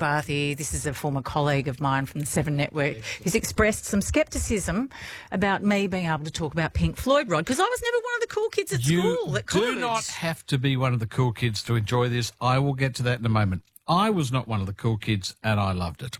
Barthy. This is a former colleague of mine from the Seven Network who's expressed some scepticism about me being able to talk about Pink Floyd, Rod, because I was never one of the cool kids at school that could. You do not have to be one of the cool kids to enjoy this. I will get to that in a moment. I was not one of the cool kids, and I loved it.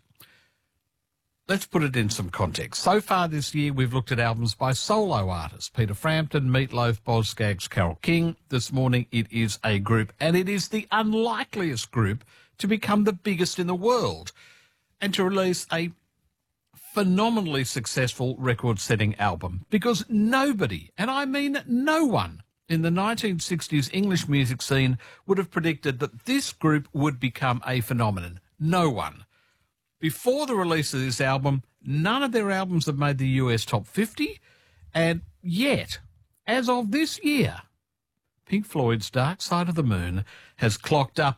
Let's put it in some context. So far this year, we've looked at albums by solo artists. Peter Frampton, Meatloaf, Boz Scaggs, Carole King. This morning, it is a group, and it is the unlikeliest group to become the biggest in the world and to release a phenomenally successful record-setting album, because nobody, and I mean no one, in the 1960s English music scene would have predicted that this group would become a phenomenon. No one. Before the release of this album, none of their albums have made the US top 50, and yet, as of this year, Pink Floyd's Dark Side of the Moon has clocked up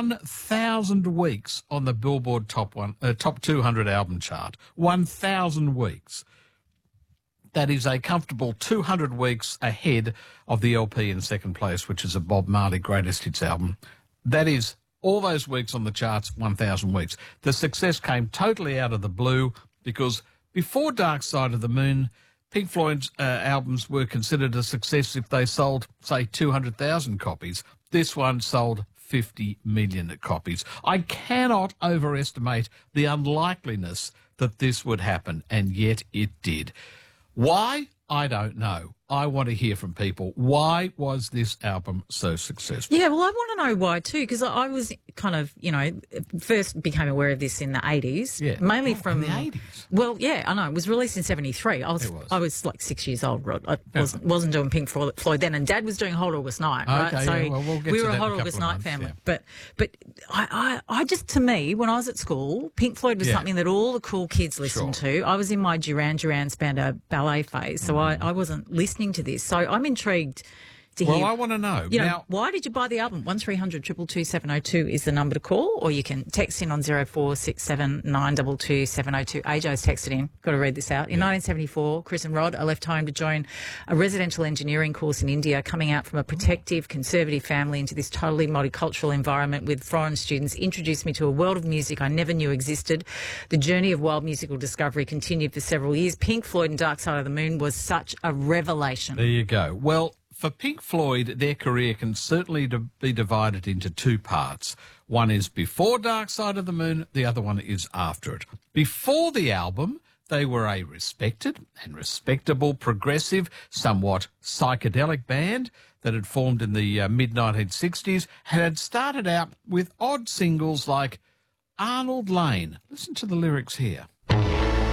1,000 weeks on the Billboard top 200 album chart. 1,000 weeks. That is a comfortable 200 weeks ahead of the LP in second place, which is a Bob Marley Greatest Hits album. That is all those weeks on the charts, 1,000 weeks. The success came totally out of the blue because before Dark Side of the Moon, Pink Floyd's albums were considered a success if they sold, say, 200,000 copies. This one sold 50 million copies. I cannot overestimate the unlikeliness that this would happen, and yet it did. Why? I don't know. I want to hear from people. Why was this album so successful? Yeah, well, I want to know why too, because I was kind of, first became aware of this in the 80s. Yeah. Mainly from the 80s? Well, yeah, I know. It was released in 73. I was like 6 years old, Rod. I wasn't doing Pink Floyd then, and Dad was doing Hot August Night, right? Okay, so yeah, well, we'll get we to were that a Hot in a August couple Night of months, family. yeah. But I just, to me, when I was at school, Pink Floyd was something that all the cool kids listened to. I was in my Duran Duran Spandau Ballet phase, so I wasn't listening to this. So I'm intrigued to hear. Well, I want to know. Now, why did you buy the album? 1300 222 702 is the number to call, or you can text in on 0467 922 702. AJ's texted in. Got to read this out. In 1974, Chris and Rod, I left home to join a residential engineering course in India, coming out from a protective, conservative family into this totally multicultural environment with foreign students introduced me to a world of music I never knew existed. The journey of wild musical discovery continued for several years. Pink Floyd and Dark Side of the Moon was such a revelation. There you go. Well, for Pink Floyd, their career can certainly be divided into two parts. One is before Dark Side of the Moon, the other one is after it. Before the album, they were a respected and respectable, progressive, somewhat psychedelic band that had formed in the mid-1960s and had started out with odd singles like Arnold Lane. Listen to the lyrics here.